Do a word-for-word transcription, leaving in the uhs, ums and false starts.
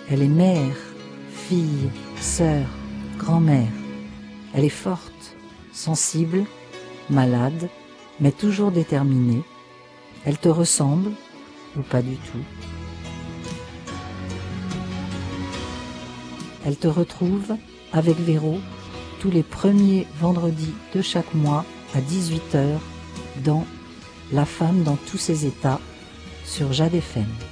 Elle est mère, fille, sœur, grand-mère. Elle est forte, sensible, malade, mais toujours déterminée. Elle te ressemble ou pas du tout. Elle te retrouve avec Véro tous les premiers vendredis de chaque mois à dix-huit heures dans La femme dans tous ses états sur Jade F M.